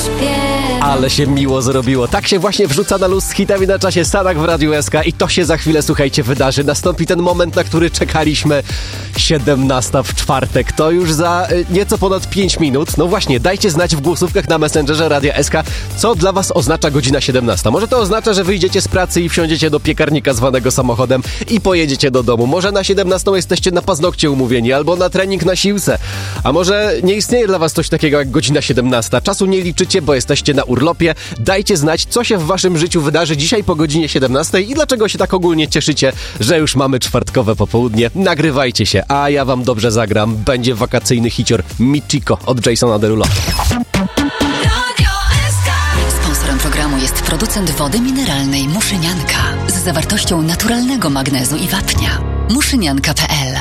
śpiewa. Ale się miło zrobiło. Tak się właśnie wrzuca na luz z hitami na czasie Sanak w Radiu SK i to się za chwilę, słuchajcie, wydarzy. Nastąpi ten moment, na który czekaliśmy. 17 w czwartek. To już za nieco ponad 5 minut. No właśnie, dajcie znać w głosówkach na Messengerze Radia SK, co dla was oznacza godzina 17. Może to oznacza, że wyjdziecie z pracy i wsiądziecie do piekarnika zwanego samochodem i pojedziecie do domu. Może na 17 jesteście na paznokcie umówieni albo na trening na siłce. A może nie istnieje dla was coś takiego jak godzina 17. Czasu nie liczycie, bo jesteście na urlopie. Dajcie znać, co się w waszym życiu wydarzy dzisiaj po godzinie 17 i dlaczego się tak ogólnie cieszycie, że już mamy czwartkowe popołudnie. Nagrywajcie się, a ja wam dobrze zagram. Będzie wakacyjny hicior Michiko od Jasona Derulo. Sponsorem programu jest producent wody mineralnej Muszynianka z zawartością naturalnego magnezu i wapnia. Muszynianka.pl